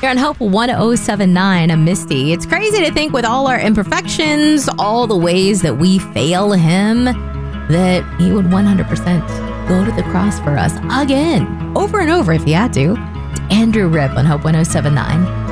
Here on Hope 1079, I'm Misty. It's crazy to think with all our imperfections, all the ways that we fail him, that he would 100% go to the cross for us again, over and over if he had to. It's Andrew Ripp on Hope 1079.